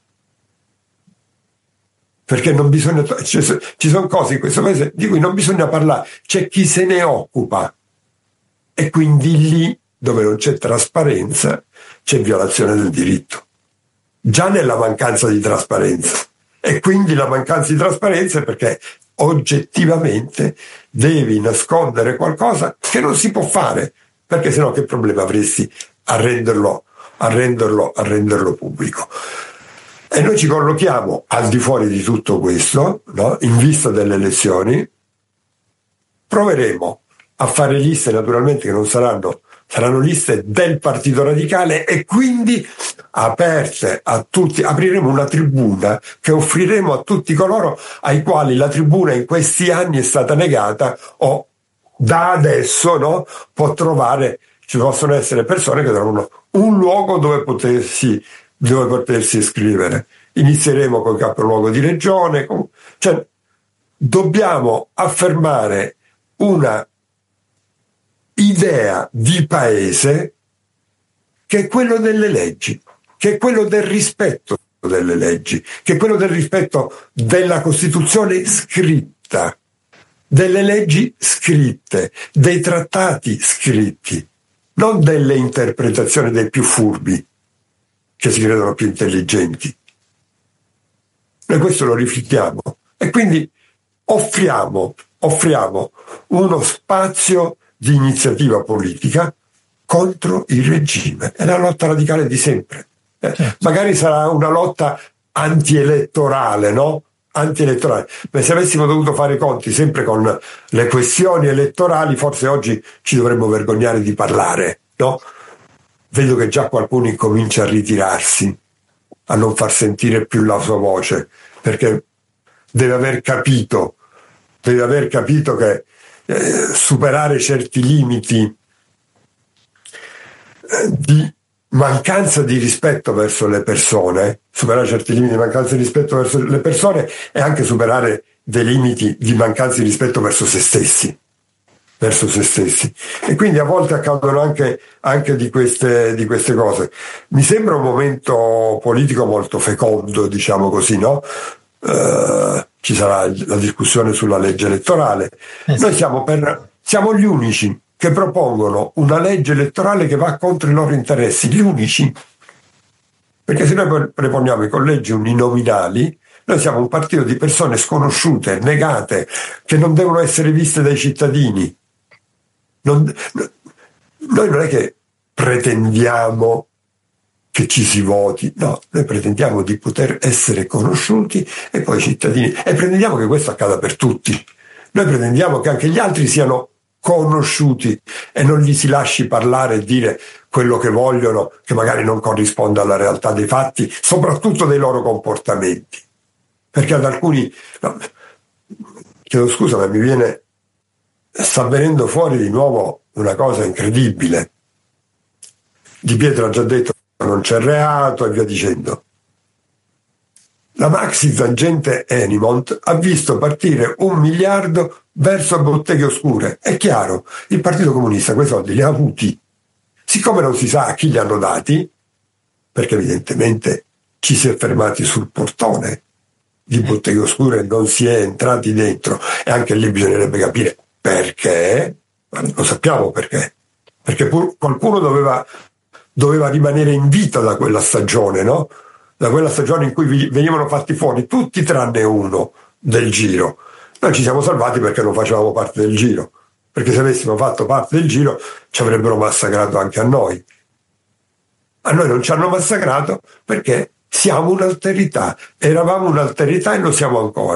perché non bisogna, ci sono cose in questo paese di cui non bisogna parlare, c'è chi se ne occupa, e quindi lì dove non c'è trasparenza c'è violazione del diritto, già nella mancanza di trasparenza, e quindi la mancanza di trasparenza è perché oggettivamente devi nascondere qualcosa che non si può fare, perché sennò che problema avresti a renderlo pubblico? E noi ci collochiamo al di fuori di tutto questo, no? In vista delle elezioni proveremo a fare liste, naturalmente, che non saranno liste del Partito Radicale, e quindi aperte a tutti. Apriremo una tribuna che offriremo a tutti coloro ai quali la tribuna in questi anni è stata negata, o da adesso, no, può trovare, ci possono essere persone che trovano un luogo dove potersi iscrivere. Inizieremo col capoluogo di regione, cioè dobbiamo affermare una idea di paese che è quello delle leggi, che è quello del rispetto delle leggi, che è quello del rispetto della Costituzione scritta, delle leggi scritte, dei trattati scritti, non delle interpretazioni dei più furbi che si credono più intelligenti. Noi questo lo rifiutiamo, e quindi offriamo uno spazio di iniziativa politica contro il regime. È la lotta radicale di sempre. Certo. Magari sarà una lotta antielettorale, no? Antielettorale. Ma se avessimo dovuto fare i conti sempre con le questioni elettorali, forse oggi ci dovremmo vergognare di parlare, no? Vedo che già qualcuno incomincia a ritirarsi, a non far sentire più la sua voce, perché deve aver capito che superare certi limiti di mancanza di rispetto verso le persone, è anche superare dei limiti di mancanza di rispetto verso se stessi. E quindi a volte accadono anche di queste cose. Mi sembra un momento politico molto fecondo, diciamo così, no? Ci sarà la discussione sulla legge elettorale. Noi siamo gli unici che propongono una legge elettorale che va contro i loro interessi, gli unici. Perché se noi proponiamo i collegi uninominali, noi siamo un partito di persone sconosciute, negate, che non devono essere viste dai cittadini. Noi non è che pretendiamo che ci si voti, no, noi pretendiamo di poter essere conosciuti e poi cittadini, e pretendiamo che questo accada per tutti. Noi pretendiamo che anche gli altri siano conosciuti e non gli si lasci parlare e dire quello che vogliono, che magari non corrisponde alla realtà dei fatti, soprattutto dei loro comportamenti. Perché ad alcuni, chiedo scusa, ma sta venendo fuori di nuovo una cosa incredibile. Di Pietro ha già detto non c'è reato e via dicendo. La maxi tangente Enimont ha visto partire 1 miliardo verso botteghe oscure. È chiaro, il Partito Comunista quei soldi li ha avuti. Siccome non si sa a chi li hanno dati, perché evidentemente ci si è fermati sul portone di botteghe oscure e non si è entrati dentro, e anche lì bisognerebbe capire perché, ma lo sappiamo perché qualcuno doveva rimanere in vita da quella stagione, no? Da quella stagione in cui venivano fatti fuori tutti tranne uno del giro. Noi ci siamo salvati perché non facevamo parte del giro, perché se avessimo fatto parte del giro ci avrebbero massacrato anche a noi. A noi non ci hanno massacrato perché siamo un'alterità, eravamo un'alterità e lo siamo ancora,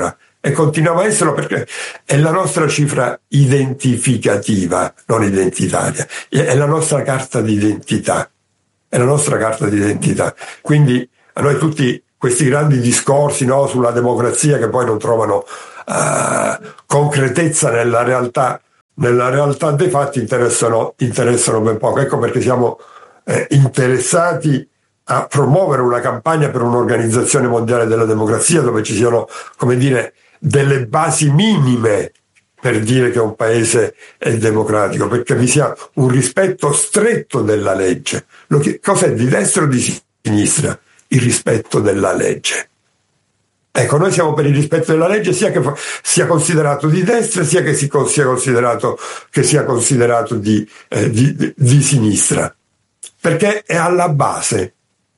e continuiamo a esserlo perché è la nostra cifra identificativa, non identitaria, è la nostra carta d'identità, è la nostra carta d'identità. Quindi a noi tutti questi grandi discorsi, no, sulla democrazia che poi non trovano concretezza nella realtà dei fatti interessano ben poco. Ecco perché siamo interessati a promuovere una campagna per un'organizzazione mondiale della democrazia dove ci siano, come dire, delle basi minime per dire che un paese è democratico, perché vi sia un rispetto stretto della legge. Cos'è di destra o di sinistra? Il rispetto della legge. Ecco, noi siamo per il rispetto della legge sia che sia considerato di destra sia che sia considerato di sinistra, perché è alla base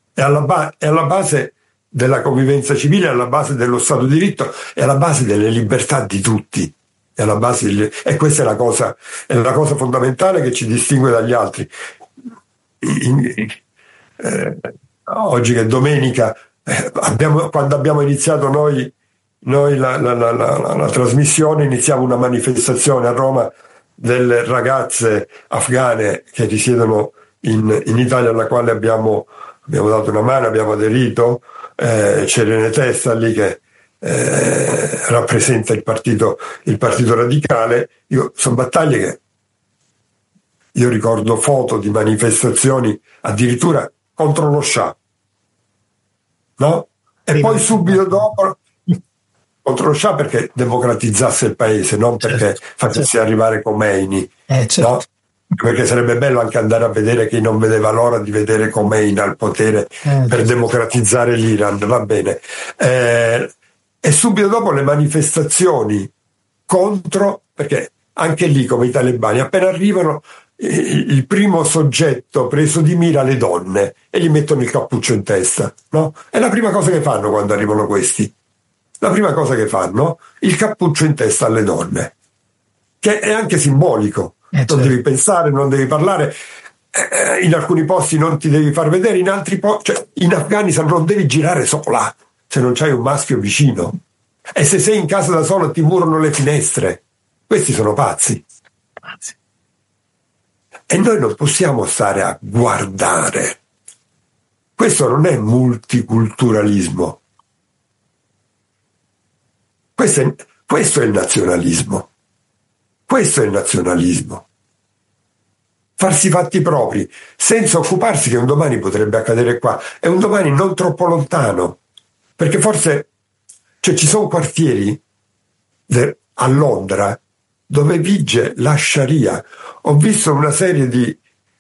della convivenza civile, è alla base dello Stato di diritto, è alla base delle libertà di tutti, e questa è la cosa fondamentale che ci distingue dagli altri. Oggi che è domenica, quando abbiamo iniziato noi la trasmissione, iniziamo una manifestazione a Roma delle ragazze afghane che risiedono in Italia, alla quale abbiamo dato una mano, abbiamo aderito. C'è Irene Testa lì che rappresenta il partito radicale. Sono battaglie che io ricordo foto di manifestazioni addirittura contro lo Shah, no? E poi subito dopo contro lo Shah perché democratizzasse il paese, non perché facesse arrivare Khomeini, no? Perché sarebbe bello anche andare a vedere chi non vedeva l'ora di vedere Khomeini al potere per democratizzare l'Iran, va bene. E subito dopo le manifestazioni contro, perché anche lì come i talebani appena arrivano il primo soggetto preso di mira le donne e gli mettono il cappuccio in testa, no? È la prima cosa che fanno quando arrivano questi. La prima cosa che fanno, il cappuccio in testa alle donne, che è anche simbolico. Non devi pensare, non devi parlare, in alcuni posti non ti devi far vedere, in altri posti, cioè in Afghanistan non devi girare sola se non c'hai un maschio vicino, e se sei in casa da solo ti murano le finestre. Questi sono pazzi. E noi non possiamo stare a guardare. Questo non è multiculturalismo. Questo è il nazionalismo. Questo è il nazionalismo. Farsi i fatti propri, senza occuparsi che un domani potrebbe accadere qua, e un domani non troppo lontano. Perché forse ci sono quartieri a Londra dove vige la Sharia. Ho visto una serie di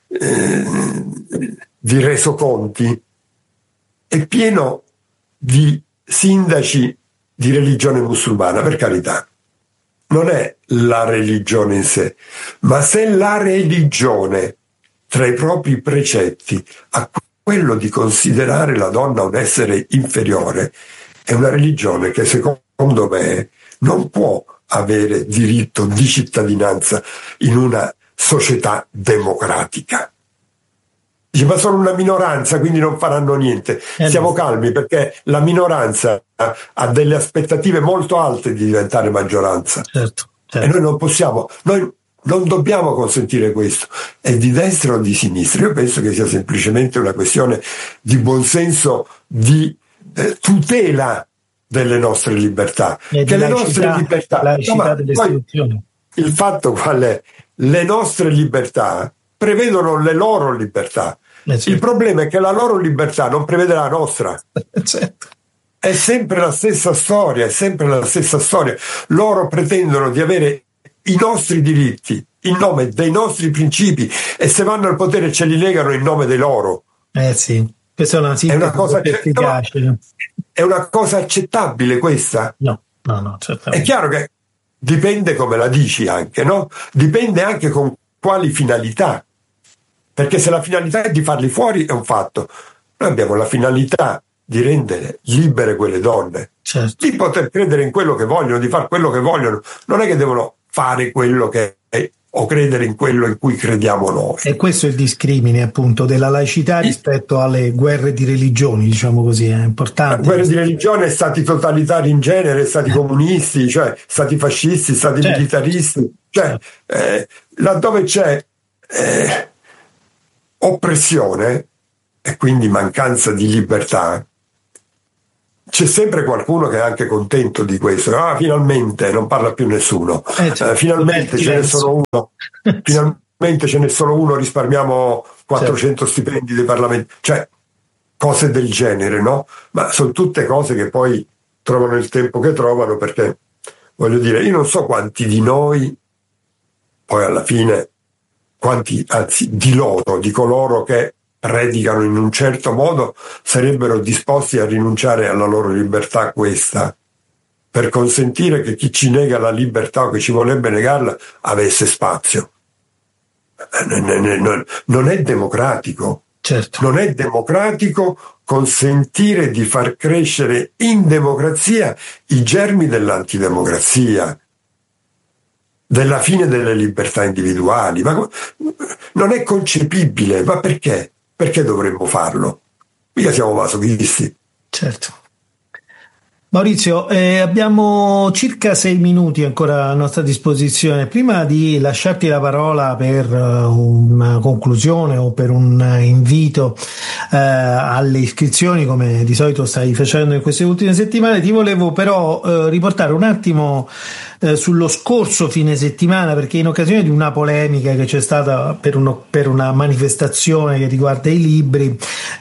resoconti, è pieno di sindaci di religione musulmana, per carità. Non è la religione in sé, ma se la religione tra i propri precetti ha quello di considerare la donna un essere inferiore, è una religione che secondo me non può avere diritto di cittadinanza in una società democratica. Dice, ma sono una minoranza, quindi non faranno niente. Siamo calmi, perché la minoranza ha delle aspettative molto alte di diventare maggioranza. Certo. E noi non possiamo, noi non dobbiamo consentire questo. È di destra o di sinistra? Io penso che sia semplicemente una questione di buonsenso, di tutela delle nostre libertà. Che le nostre libertà, poi, il fatto qual è? Le nostre libertà prevedono le loro libertà. Certo. Il problema è che la loro libertà non prevede la nostra. Certo. È sempre la stessa storia, Loro pretendono di avere i nostri diritti in nome dei nostri principi, e se vanno al potere ce li legano in nome dei loro. Sì, questa è una cosa efficace. È una cosa accettabile questa? No, certamente. È chiaro che dipende come la dici anche, no? Dipende anche con quali finalità. Perché se la finalità è di farli fuori è un fatto. Noi abbiamo la finalità di rendere libere quelle donne, certo, di poter credere in quello che vogliono, di fare quello che vogliono. Non è che devono fare quello che o credere in quello in cui crediamo noi. E questo è il discrimine appunto della laicità rispetto alle guerre di religioni, diciamo così, è importante. Guerre di religione, stati totalitari in genere, stati comunisti, cioè stati fascisti, stati militaristi, cioè laddove c'è oppressione e quindi mancanza di libertà, c'è sempre qualcuno che è anche contento di questo. Finalmente non parla più nessuno, finalmente ce n'è solo uno, finalmente ce n'è solo uno, risparmiamo 400 stipendi dei parlamenti, cioè cose del genere, no? Ma sono tutte cose che poi trovano il tempo che trovano, perché voglio dire, io non so quanti di noi poi alla fine, di coloro che predicano in un certo modo sarebbero disposti a rinunciare alla loro libertà questa per consentire che chi ci nega la libertà o che ci vorrebbe negarla avesse spazio. Non è democratico. Certo. Non è democratico consentire di far crescere in democrazia i germi dell'antidemocrazia, della fine delle libertà individuali. Ma non è concepibile. Ma perché? Perché dovremmo farlo? Mica siamo masochisti. Certo. Maurizio, abbiamo circa 6 minuti ancora a nostra disposizione. Prima di lasciarti la parola per una conclusione o per un invito alle iscrizioni, come di solito stai facendo in queste ultime settimane, ti volevo però riportare un attimo sullo scorso fine settimana, perché in occasione di una polemica che c'è stata per una manifestazione che riguarda i libri,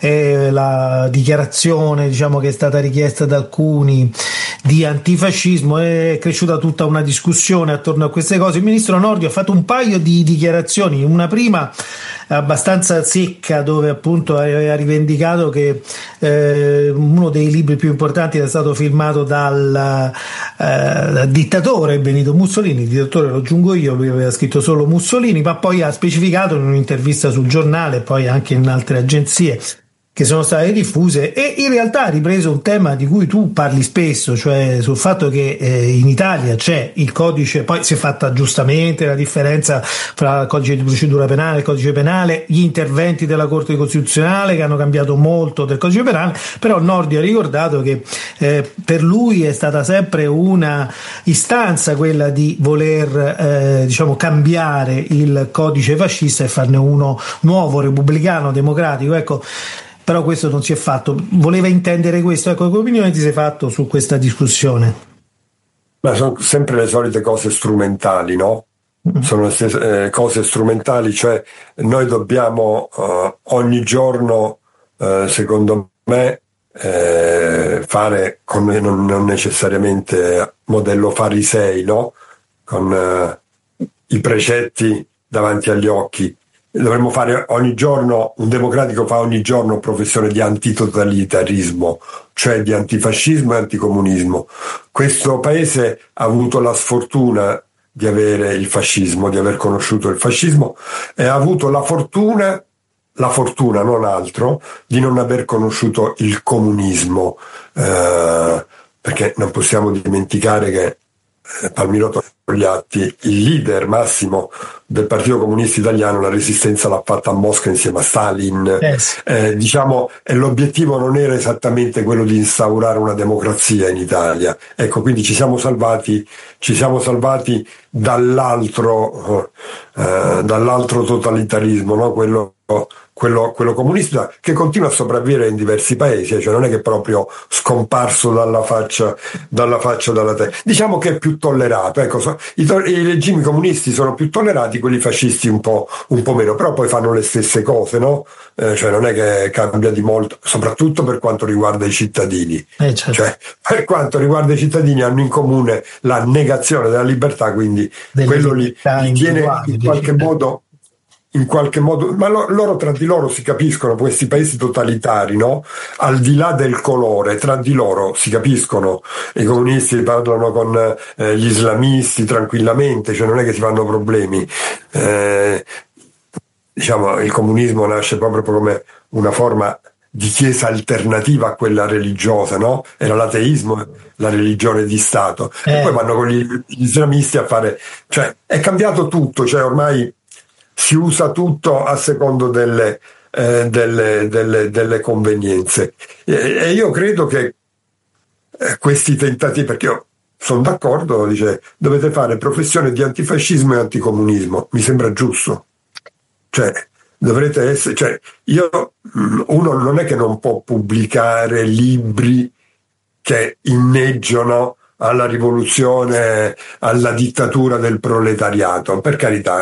la dichiarazione, diciamo, che è stata richiesta da alcuni di antifascismo, è cresciuta tutta una discussione attorno a queste cose. Il ministro Nordio ha fatto un paio di dichiarazioni, una prima abbastanza secca, dove appunto aveva rivendicato che uno dei libri più importanti era stato firmato dal dittatore Benito Mussolini. Il dittatore lo aggiungo io, lui aveva scritto solo Mussolini, ma poi ha specificato in un'intervista sul giornale e poi anche in altre agenzie che sono state diffuse, e in realtà ha ripreso un tema di cui tu parli spesso, cioè sul fatto che in Italia c'è il codice, poi si è fatta giustamente la differenza fra il codice di procedura penale e il codice penale, gli interventi della Corte Costituzionale che hanno cambiato molto del codice penale, però Nordio ha ricordato che per lui è stata sempre una istanza quella di voler diciamo cambiare il codice fascista e farne uno nuovo, repubblicano, democratico, ecco. Però questo non si è fatto. Voleva intendere questo? Ecco, che opinione ti sei fatto su questa discussione? Ma sono sempre le solite cose strumentali, no? Sono le stesse cose strumentali, cioè noi dobbiamo ogni giorno, secondo me, fare come non necessariamente modello farisei, no? Con i precetti davanti agli occhi. Dovremmo fare ogni giorno, un democratico fa ogni giorno professione di antitotalitarismo, cioè di antifascismo e anticomunismo. Questo paese ha avuto la sfortuna di avere il fascismo, di aver conosciuto il fascismo, e ha avuto la fortuna non altro, di non aver conosciuto il comunismo, perché non possiamo dimenticare che Palmirotto Togliatti, il leader massimo del Partito Comunista Italiano, la resistenza l'ha fatta a Mosca insieme a Stalin. Yes. Diciamo, e l'obiettivo non era esattamente quello di instaurare una democrazia in Italia. Ecco, quindi ci siamo salvati dall'altro totalitarismo, no? Quello comunista, che continua a sopravvivere in diversi paesi, cioè non è che è proprio scomparso dalla faccia dalla terra. Diciamo che è più tollerato, ecco, i regimi comunisti sono più tollerati, quelli fascisti un po' meno, però poi fanno le stesse cose, no? Cioè non è che cambia di molto, soprattutto per quanto riguarda i cittadini. Certo. Cioè, per quanto riguarda i cittadini hanno in comune la negazione della libertà, quindi quello li tiene in qualche modo, ma loro tra di loro si capiscono, questi paesi totalitari, no? Al di là del colore, tra di loro si capiscono. I comunisti parlano con gli islamisti tranquillamente, cioè non è che si fanno problemi. Diciamo, il comunismo nasce proprio come una forma di chiesa alternativa a quella religiosa, no? Era l'ateismo, la religione di Stato. E poi vanno con gli islamisti a fare... Cioè, è cambiato tutto, cioè ormai si usa tutto a secondo delle convenienze. E io credo che questi tentativi, perché io sono d'accordo, dice, dovete fare professione di antifascismo e anticomunismo, mi sembra giusto. Cioè, dovrete essere, cioè, uno non è che non può pubblicare libri che inneggiano alla rivoluzione, alla dittatura del proletariato, per carità,